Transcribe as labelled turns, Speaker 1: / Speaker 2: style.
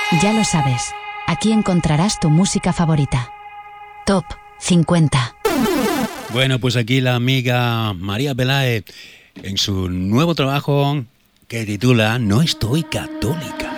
Speaker 1: Ya lo sabes, aquí encontrarás tu música favorita. Top 50.
Speaker 2: Bueno, pues aquí la amiga María Peláez en su nuevo trabajo que titula No estoy católica.